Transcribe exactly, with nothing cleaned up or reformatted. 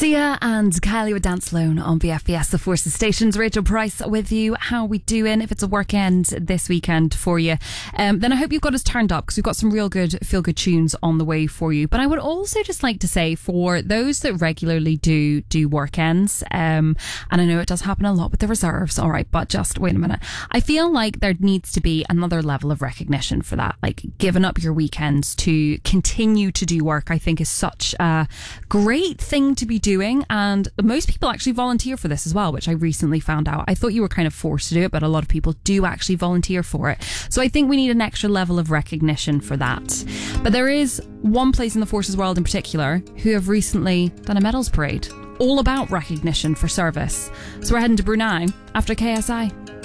Sia and Kylie with Dance Alone on B F B S, the Forces Stations. Rachel Price with you. How are we doing? If it's a weekend this weekend for you, um, then I hope you've got us turned up, because we've got some real good feel-good tunes on the way for you. But I would also just like to say, for those that regularly do do weekends, um, and I know it does happen a lot with the reserves, all right, but just wait a minute. I feel like there needs to be another level of recognition for that. Like, giving up your weekends to continue to do work, I think is such a great thing to be doing, and most people actually volunteer for this as well, which I recently found out. I thought you were kind of forced to do it, but a lot of people do actually volunteer for it. So I think we need an extra level of recognition for that. But there is one place in the Forces world in particular who have recently done a medals parade all about recognition for service. So we're heading to Brunei after K S I.